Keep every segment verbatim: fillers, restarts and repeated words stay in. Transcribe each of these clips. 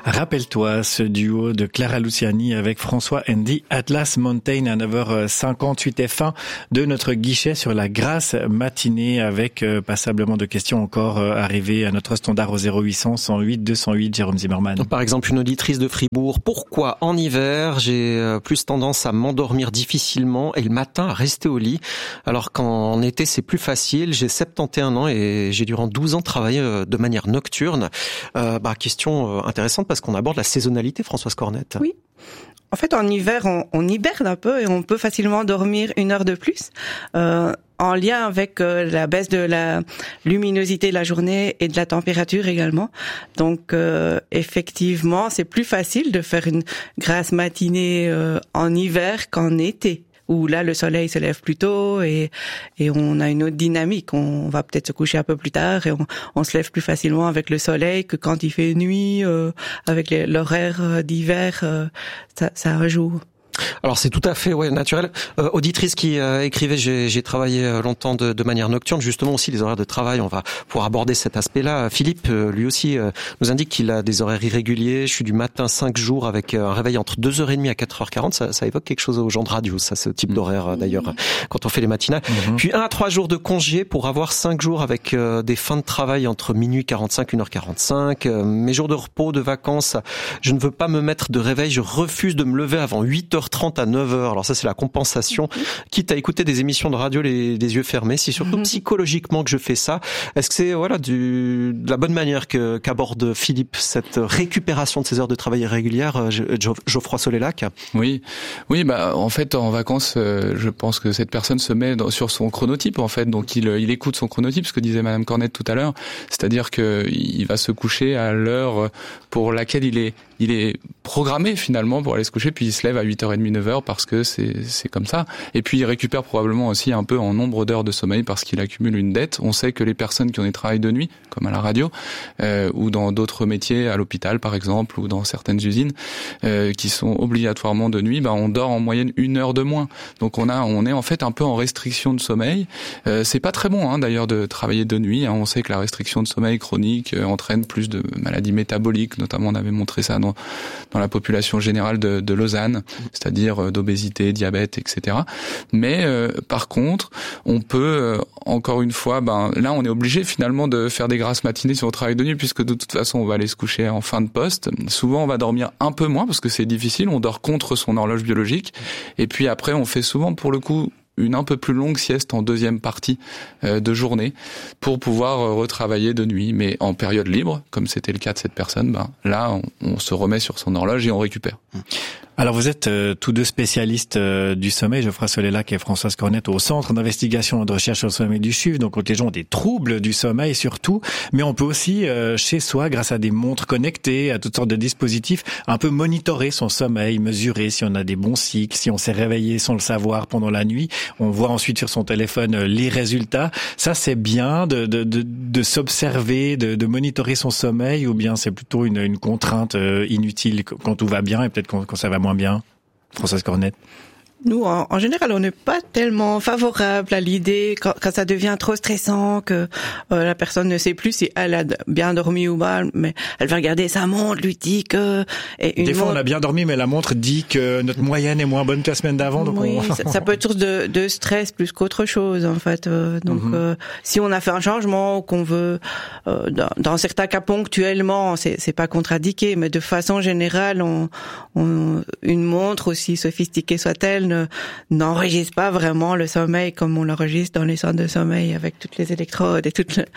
Rappelle-toi ce duo de Clara Luciani avec François Andy, Atlas Mountain à neuf heures cinquante-huit F un de notre guichet sur la grasse matinée avec euh, passablement de questions encore euh, arrivées à notre standard au zéro huit cents cent huit deux cent huit. Jérôme Zimmermann. Par exemple, une auditrice de Fribourg. Pourquoi en hiver j'ai euh, plus tendance à m'endormir difficilement et le matin à rester au lit, alors qu'en été c'est plus facile. J'ai soixante et onze ans et j'ai durant douze ans travaillé euh, de manière nocturne. Euh, bah, question euh, intéressante parce qu'on aborde la saisonnalité, Françoise Cornette. Oui. En fait, en hiver, on, on hiberne un peu et on peut facilement dormir une heure de plus, euh, en lien avec euh, la baisse de la luminosité de la journée et de la température également. Donc, euh, effectivement, c'est plus facile de faire une grasse matinée euh, en hiver qu'en été, où là, le soleil se lève plus tôt et, et on a une autre dynamique. On va peut-être se coucher un peu plus tard et on, on se lève plus facilement avec le soleil que quand il fait nuit, euh, avec les, l'horaire d'hiver, euh, ça, ça rejoue. Alors c'est tout à fait ouais naturel. Euh, auditrice qui euh, écrivait, j'ai, j'ai travaillé longtemps de, de manière nocturne, justement aussi les horaires de travail. On va pouvoir aborder cet aspect-là. Philippe, euh, lui aussi, euh, nous indique qu'il a des horaires irréguliers. Je suis du matin cinq jours avec un réveil entre deux heures trente à quatre heures quarante. Ça, ça évoque quelque chose aux gens de radio, ça, ce type d'horaire euh, d'ailleurs, mmh. quand on fait les matinales. Mmh. Puis un à trois jours de congé pour avoir cinq jours avec euh, des fins de travail entre minuit quarante-cinq, une heure quarante-cinq. Euh, mes jours de repos, de vacances, je ne veux pas me mettre de réveil. Je refuse de me lever avant huit heures trente à neuf heures. Alors ça, c'est la compensation. Quitte à écouter des émissions de radio les, les yeux fermés, c'est surtout mm-hmm. psychologiquement que je fais ça. Est-ce que c'est voilà du, de la bonne manière que, qu'aborde Philippe cette récupération de ces heures de travail irrégulières, Geoffroy Solélac? Oui, oui. Bah en fait, en vacances, euh, je pense que cette personne se met dans, sur son chronotype en fait. Donc il, il écoute son chronotype, ce que disait Madame Cornette tout à l'heure. C'est-à-dire que il va se coucher à l'heure pour laquelle il est il est programmé finalement pour aller se coucher, puis il se lève à huit heures trente, neuf heures parce que c'est c'est comme ça. Et puis il récupère probablement aussi un peu en nombre d'heures de sommeil parce qu'il accumule une dette. On sait que les personnes qui ont des travails de nuit, comme à la radio, euh, ou dans d'autres métiers, à l'hôpital par exemple, ou dans certaines usines, euh, qui sont obligatoirement de nuit, bah on dort en moyenne une heure de moins. Donc on a, on est en fait un peu en restriction de sommeil. Euh, c'est pas très bon hein, d'ailleurs de travailler de nuit. Hein. On sait que la restriction de sommeil chronique euh, entraîne plus de maladies métaboliques, notamment on avait montré ça dans dans la population générale de, de Lausanne, c'est-à-dire d'obésité, diabète, et cetera. Mais euh, par contre, on peut euh, encore une fois, ben là, on est obligé finalement de faire des grasses matinées sur le travail de nuit, puisque de toute façon, on va aller se coucher en fin de poste. Souvent, on va dormir un peu moins parce que c'est difficile. On dort contre son horloge biologique, et puis après, on fait souvent, pour le coup, une un peu plus longue sieste en deuxième partie euh, de journée pour pouvoir euh, retravailler de nuit. Mais en période libre, comme c'était le cas de cette personne, ben là, on, on se remet sur son horloge et on récupère. Alors vous êtes euh, tous deux spécialistes euh, du sommeil, Geoffroy Solélac et Françoise Cornette, au Centre d'investigation et de recherche sur le sommeil du C H U V, donc quand les gens ont des troubles du sommeil surtout, mais on peut aussi euh, chez soi, grâce à des montres connectées, à toutes sortes de dispositifs, un peu monitorer son sommeil, mesurer si on a des bons cycles, si on s'est réveillé sans le savoir pendant la nuit. On voit ensuite sur son téléphone euh, les résultats. Ça, c'est bien de, de, de, de s'observer, de, de monitorer son sommeil, ou bien c'est plutôt une, une contrainte euh, inutile quand tout va bien et peut-être quand, quand ça va moins bien? Françoise Cornette. Nous, en, en général, on n'est pas tellement favorable à l'idée quand, quand ça devient trop stressant, que euh, la personne ne sait plus si elle a bien dormi ou mal, mais elle va regarder sa montre, lui dit que... Et une Des fois, montre... on a bien dormi, mais la montre dit que notre moyenne est moins bonne que la semaine d'avant. Donc oui, on... ça, ça peut être source de, de stress plus qu'autre chose, en fait. Euh, donc, mm-hmm. euh, si on a fait un changement, qu'on veut, euh, dans, dans certains cas ponctuellement, c'est, c'est pas contre-indiqué, mais de façon générale, on, on, une montre, aussi sophistiquée soit-elle, n'enregistre pas vraiment le sommeil comme on l'enregistre dans les centres de sommeil avec toutes les électrodes et toutes les...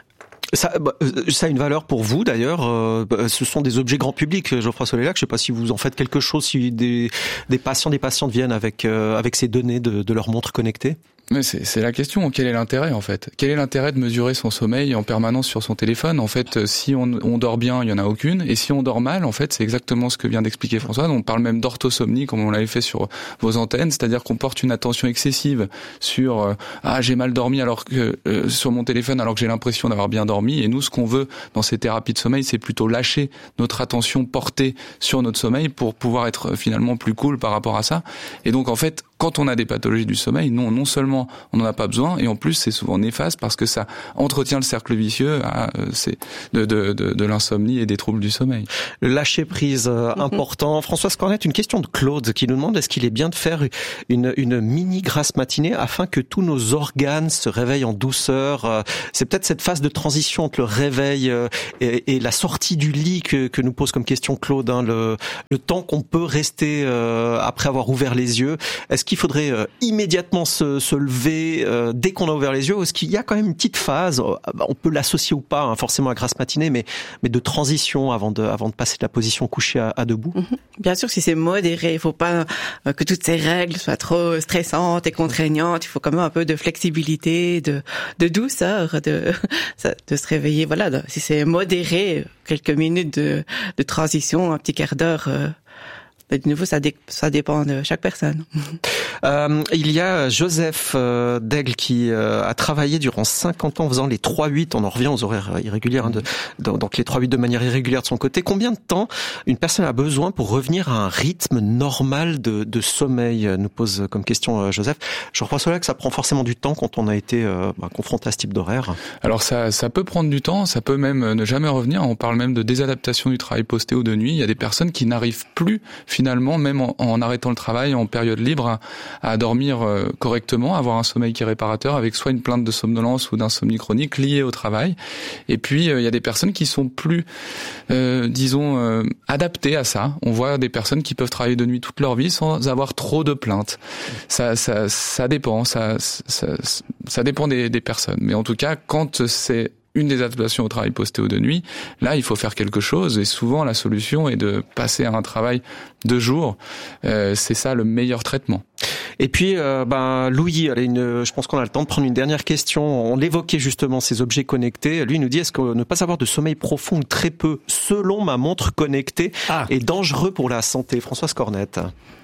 Ça, ça a une valeur pour vous d'ailleurs. Euh, ce sont des objets grand public, Geoffroy Solélac. Je ne sais pas si vous en faites quelque chose, si des, des patients, des patientes viennent avec euh, avec ces données de, de leur montre connectée. Mais c'est, c'est la question. Quel est l'intérêt en fait? Quel est l'intérêt de mesurer son sommeil en permanence sur son téléphone? En fait, si on, on dort bien, il y en a aucune. Et si on dort mal, en fait, c'est exactement ce que vient d'expliquer Françoise. On parle même d'orthosomnie, comme on l'avait fait sur vos antennes, c'est-à-dire qu'on porte une attention excessive sur euh, ah j'ai mal dormi alors que euh, sur mon téléphone alors que j'ai l'impression d'avoir bien dormi. Et nous, ce qu'on veut dans ces thérapies de sommeil, c'est plutôt lâcher notre attention portée sur notre sommeil pour pouvoir être finalement plus cool par rapport à ça. Et donc en fait, quand on a des pathologies du sommeil, non, non seulement on n'en a pas besoin, et en plus c'est souvent néfaste parce que ça entretient le cercle vicieux à, euh, c'est de, de, de, de l'insomnie et des troubles du sommeil. Le lâcher prise euh, mm-hmm. important. Françoise Cornette, une question de Claude qui nous demande est-ce qu'il est bien de faire une, une mini grasse matinée afin que tous nos organes se réveillent en douceur. Euh, c'est peut-être cette phase de transition entre le réveil euh, et, et la sortie du lit que, que nous pose comme question Claude, hein, le, le temps qu'on peut rester euh, après avoir ouvert les yeux. Est-ce qu'il faudrait euh, immédiatement se, se lever euh, dès qu'on a ouvert les yeux, ou est-ce qu'il y a quand même une petite phase, euh, on peut l'associer ou pas, hein, forcément à grasse matinée, mais, mais de transition avant de, avant de passer de la position couchée à, à debout? Mmh. Bien sûr, si c'est modéré, il faut pas euh, que toutes ces règles soient trop stressantes et contraignantes. Il faut quand même un peu de flexibilité, de, de douceur, de, de se réveiller. Voilà, de, si c'est modéré, quelques minutes de, de transition, un petit quart d'heure. Euh, de nouveau, ça, dé, ça dépend de chaque personne. Euh, il y a Joseph euh, Daigle qui euh, a travaillé durant cinquante ans en faisant les trois huit. On en revient aux horaires irréguliers, hein, de, de, donc les trois huit de manière irrégulière de son côté. Combien de temps une personne a besoin pour revenir à un rythme normal de, de sommeil, nous pose comme question euh, Joseph. Je reprends cela que ça prend forcément du temps quand on a été euh, bah, confronté à ce type d'horaire. Alors ça, ça peut prendre du temps, ça peut même ne jamais revenir. On parle même de désadaptation du travail posté ou de nuit. Il y a des personnes qui n'arrivent plus finalement, même en, en arrêtant le travail en période libre, à, à dormir euh, correctement, avoir un sommeil qui est réparateur, avec soit une plainte de somnolence ou d'insomnie chronique liée au travail. Et puis euh, il y a des personnes qui sont plus, euh, disons, euh, adaptées à ça. On voit des personnes qui peuvent travailler de nuit toute leur vie sans avoir trop de plaintes. Ça, ça, ça dépend, ça, ça, ça dépend des, des personnes. Mais en tout cas, quand c'est une des adaptations au travail posté ou de nuit, là, il faut faire quelque chose, et souvent, la solution est de passer à un travail de jour. Euh, c'est ça le meilleur traitement. Et puis, euh, ben, Louis, allez, une, je pense qu'on a le temps de prendre une dernière question. On l'évoquait justement, ces objets connectés. Lui, il nous dit, est-ce que ne pas avoir de sommeil profond ou très peu, selon ma montre connectée, ah. est dangereux pour la santé? Françoise Cornette.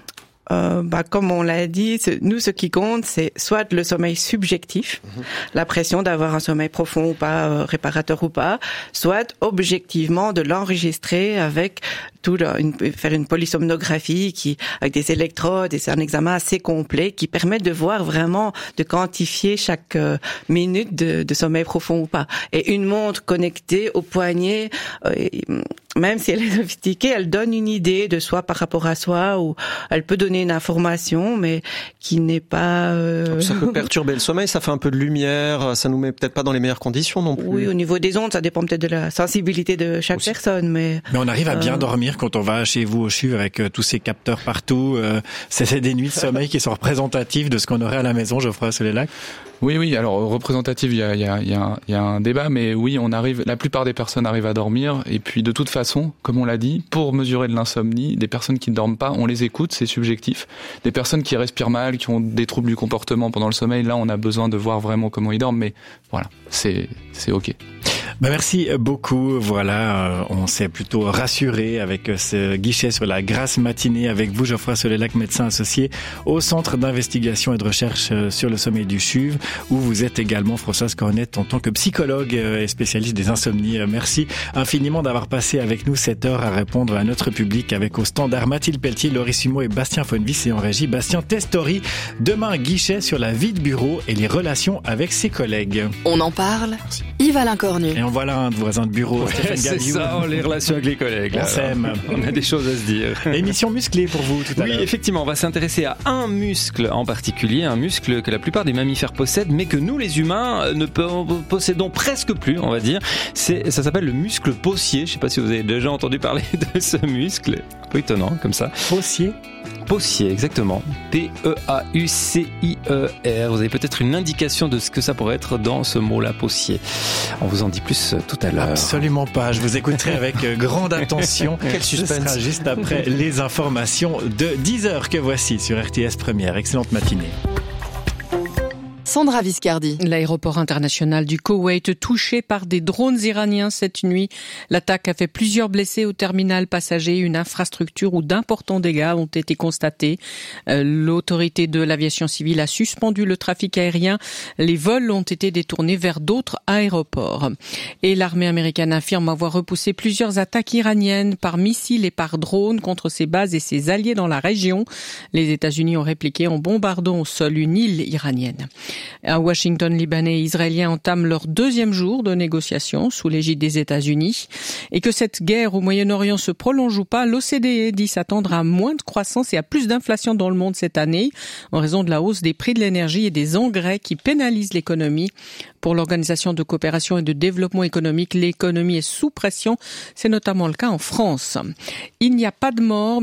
Euh, bah, comme on l'a dit, nous, ce qui compte, c'est soit le sommeil subjectif, mmh. la pression d'avoir un sommeil profond ou pas, euh, réparateur ou pas, soit objectivement de l'enregistrer avec tout le, une, faire une polysomnographie qui, avec des électrodes, et c'est un examen assez complet qui permet de voir vraiment, de quantifier chaque euh, minute de, de sommeil profond ou pas. Et une montre connectée au poignet, euh, même si elle est sophistiquée, elle donne une idée de soi par rapport à soi, ou elle peut donner une information, mais qui n'est pas... Euh... Ça peut perturber le sommeil, ça fait un peu de lumière, ça nous met peut-être pas dans les meilleures conditions non plus. Oui, au niveau des ondes, ça dépend peut-être de la sensibilité de chaque Aussi. personne, mais... Mais on arrive à bien euh... dormir quand on va chez vous au C H U avec euh, tous ces capteurs partout. Euh, c'est, c'est des nuits de sommeil qui sont représentatives de ce qu'on aurait à la maison, Geoffroy Soleilac. Oui, oui. Alors représentative, il y a, il y a, il y a, il y a un débat, mais oui, on arrive. La plupart des personnes arrivent à dormir. Et puis, de toute façon, comme on l'a dit, pour mesurer de l'insomnie, des personnes qui ne dorment pas, on les écoute, c'est subjectif. Des personnes qui respirent mal, qui ont des troubles du comportement pendant le sommeil, là, on a besoin de voir vraiment comment ils dorment. Mais voilà, c'est c'est ok. Bah merci beaucoup. Voilà, euh, on s'est plutôt rassuré avec ce guichet sur la grasse matinée avec vous, Geoffroy Soleilac, médecin associé au Centre d'investigation et de recherche sur le sommeil du C H U V, où vous êtes également, Françoise Cornette, en tant que psychologue et spécialiste des insomnies. Merci infiniment d'avoir passé avec nous cette heure à répondre à notre public avec au standard Mathilde Pelletier, Laurie Sumeau et Bastien Fonvis, et en régie Bastien Testori. Demain, guichet sur la vie de bureau et les relations avec ses collègues. On en parle. Merci. Yves-Alain Cornu. Et en voilà un de voisin de bureau, ouais, Stéphane c'est Gabiou. Ça, les relations avec les collègues. On s'aime. On a des choses à se dire. Émission musclée pour vous tout à oui, l'heure. Oui, effectivement, on va s'intéresser à un muscle en particulier, un muscle que la plupart des mammifères possèdent, mais que nous, les humains, ne possédons presque plus, on va dire. C'est, ça s'appelle le muscle paucier. Je ne sais pas si vous avez déjà entendu parler de ce muscle. Un peu étonnant, comme ça. Paucier Paucier, exactement. P E A U C I E R. Vous avez peut-être une indication de ce que ça pourrait être dans ce mot-là, paucier. On vous en dit plus tout à l'heure. Absolument pas. Je vous écouterai avec grande attention. Quel suspense. Ce sera juste après les informations de dix heures que voici sur R T S Première. Excellente matinée. Sandra Viscardi. L'aéroport international du Koweït touché par des drones iraniens cette nuit. L'attaque a fait plusieurs blessés au terminal passager. Une infrastructure où d'importants dégâts ont été constatés. Euh, l'autorité de l'aviation civile a suspendu le trafic aérien. Les vols ont été détournés vers d'autres aéroports. Et l'armée américaine affirme avoir repoussé plusieurs attaques iraniennes par missiles et par drones contre ses bases et ses alliés dans la région. Les États-Unis ont répliqué en bombardant au sol une île iranienne. À Washington, Libanais et Israéliens entament leur deuxième jour de négociations sous l'égide des États-Unis. Et que cette guerre au Moyen-Orient se prolonge ou pas, l'O C D E dit s'attendre à moins de croissance et à plus d'inflation dans le monde cette année en raison de la hausse des prix de l'énergie et des engrais qui pénalisent l'économie. Pour l'Organisation de coopération et de développement économique, l'économie est sous pression. C'est notamment le cas en France. Il n'y a pas de mort.